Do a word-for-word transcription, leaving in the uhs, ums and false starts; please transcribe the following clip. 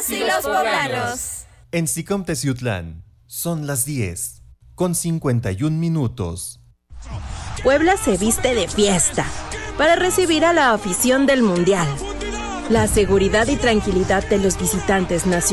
y los poblanos. En SICOM Teciutlán son las diez con cincuenta y un minutos. Puebla se viste de fiesta para recibir a la afición del Mundial. La seguridad y tranquilidad de los visitantes nacionales